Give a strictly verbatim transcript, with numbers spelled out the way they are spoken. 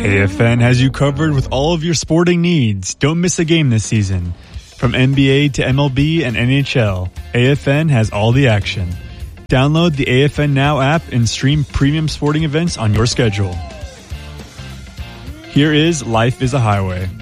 A F N has you covered with all of your sporting needs. Don't miss a game this season. From N B A to M L B and N H L, A F N has all the action. Download the A F N Now app and stream premium sporting events on your schedule. Here is Life is a Highway.